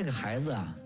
个孩子啊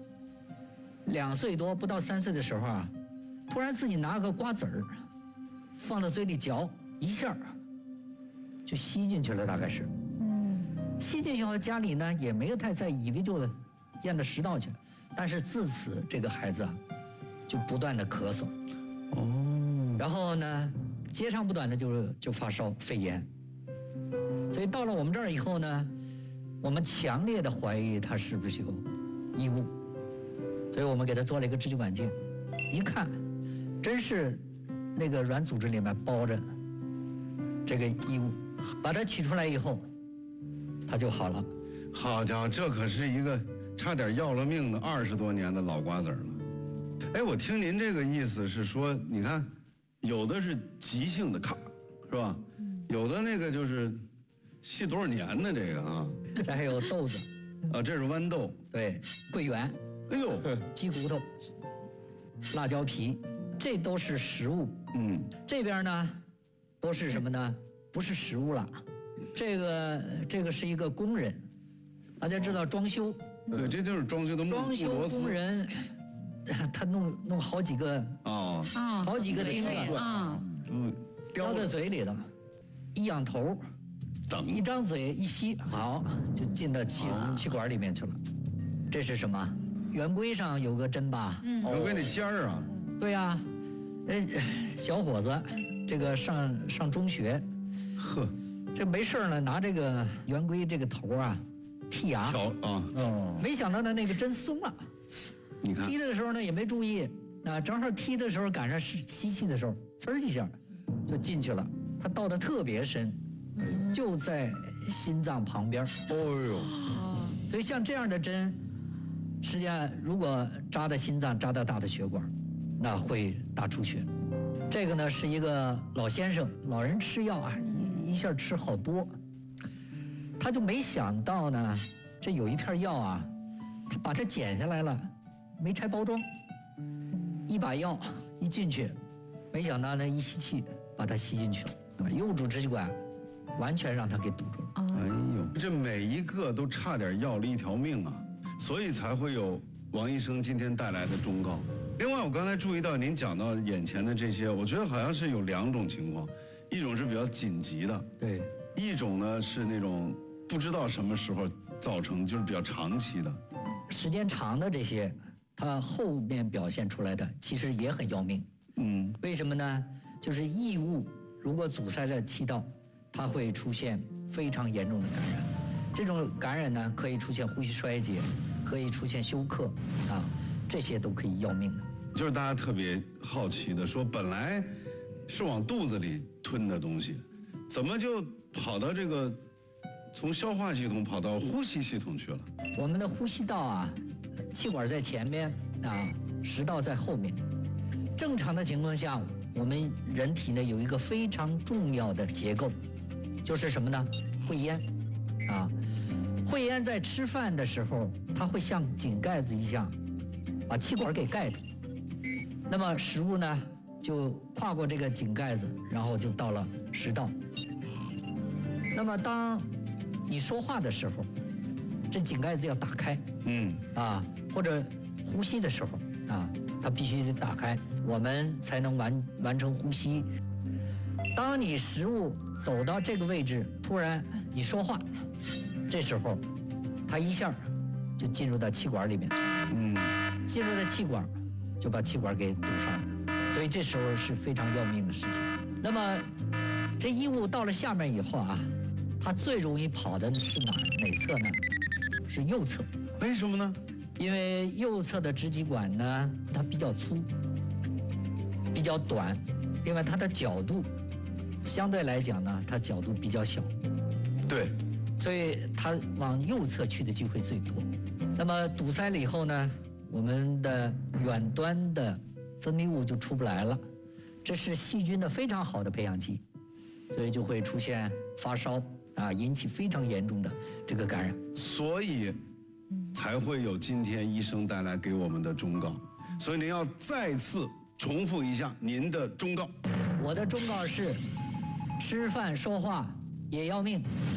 ，2岁多不到3岁的时候啊，突然自己拿个瓜子儿放到嘴里嚼，一下就吸进去了，大概是。吸进去后，家里呢也没有太在意，以为就咽到食道去。但是自此这个孩子啊，就不断的咳嗽，然后呢，接长不短的就发烧、肺炎。所以到了我们这儿以后呢，我们强烈的怀疑他是不是有异物，所以我们给他做了一个支气管镜，一看，真是那个软组织里面包着这个异物，把它取出来以后，他就好了。 好家伙，这可是一个差点要了命的20多年的老瓜子了。哎，我听您这个意思是说，你看，有的是急性的，咔，是吧？有的那个就是吸多少年的这个啊。 这还有豆子， 这是豌豆， 对，桂圆， 哎呦， 鸡骨头、辣椒皮，这都是食物。这边呢，都是什么呢？不是食物了，这个是一个工人，大家知道装修。 对，这就是装修的装修工人，他弄好几个好几个钉子叼在嘴里了，一仰头，一张嘴一吸，好就进到气管里面去了。这是什么？圆规上有个针吧？ 圆规那尖儿啊。 对呀，小伙子，这个上中学，这没事呢，拿这个圆规这个头啊。剔牙没想到呢那个针松了， 你看剔的时候呢也没注意，正好剔的时候赶上吸气的时候，呲一下就进去了，它倒得特别深，就在心脏旁边。所以像这样的针，实际上如果扎到心脏，扎到大的血管，那会大出血。这个呢是一个老先生，老人吃药啊，一下吃好多。他就没想到呢，这有一片药啊，他把它剪下来了，没拆包装，一把药一进去，没想到呢一吸气把它吸进去了，右主支气管完全让它给堵住了。 哎呦，这每一个都差点要了一条命啊，所以才会有王医生今天带来的忠告。另外，我刚才注意到您讲到眼前的这些，我觉得好像是有2种情况，一种是比较紧急的， 对， 一种呢是那种不知道什么时候造成，就是比较长期的， 时间长的这些，它后面表现出来的其实也很要命。为什么呢？就是异物如果阻塞在气道，它会出现非常严重的感染。这种感染呢，可以出现呼吸衰竭，可以出现休克这些都可以要命的。 就是大家特别好奇的说，本来是往肚子里吞的东西，怎么就跑到这个从消化系统跑到呼吸系统去了？ 我们的呼吸道啊，气管在前面食道在后面。正常的情况下，我们人体呢有一个非常重要的结构，就是什么呢？会咽会咽在吃饭的时候，它会像井盖子一样把气管给盖住。那么食物呢就跨过这个井盖子，然后就到了食道。那么当你说话的时候，这井盖子要打开，或者呼吸的时候它必须得打开，我们才能完成呼吸。当你食物走到这个位置，突然你说话，这时候它一下就进入到气管里面去，进入到气管就把气管给堵上了，所以这时候是非常要命的事情。那么这异物到了下面以后它最容易跑的是哪侧呢？是右侧。 为什么呢？ 因为右侧的支气管呢，它比较粗，比较短，另外它的角度相对来讲呢，它角度比较小， 对， 所以它往右侧去的机会最多。那么堵塞了以后呢，我们的远端的分泌物就出不来了，这是细菌的非常好的培养基，所以就会出现发烧引起非常严重的这个感染。 所以才会有今天医生带来给我们的忠告。所以您要再次重复一下您的忠告。 我的忠告是：吃饭说话也要命，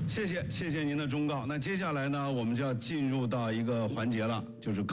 谢谢您的忠告。那接下来呢，我们就要进入到一个环节了，就是